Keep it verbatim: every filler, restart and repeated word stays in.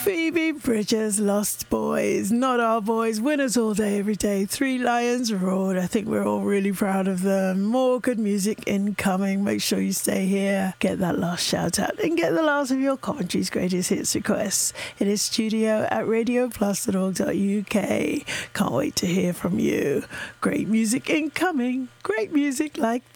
Phoebe Bridgers, Lost Boys, Not Our Boys, winners all day, every day. Three Lions Roared. I think we're all really proud of them. More good music incoming. Make sure you stay here. Get that last shout out and get the last of your Coventry's greatest hits requests. It is studio at radio plus dot org dot U K. Can't wait to hear from you. Great music incoming. Great music like